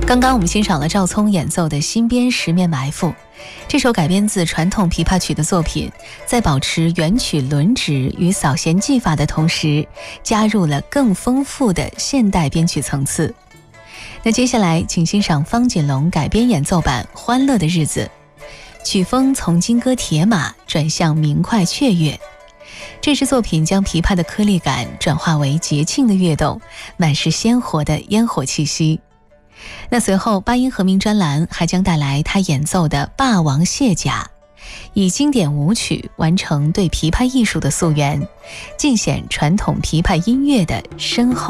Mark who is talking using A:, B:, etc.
A: 刚刚我们欣赏了赵聪演奏的新编《十面埋伏》，这首改编自传统琵琶曲的作品，在保持原曲轮指与扫弦技法的同时，加入了更丰富的现代编曲层次。那接下来请欣赏方锦龙改编演奏版《欢乐的日子》，曲风从金戈铁马转向明快雀跃。这支作品将琵琶的颗粒感转化为节庆的跃动，满是鲜活的烟火气息。那随后八音盒鸣专栏还将带来他演奏的《霸王卸甲》，以经典舞曲完成对琵琶艺术的溯源，尽显传统琵琶音乐的深厚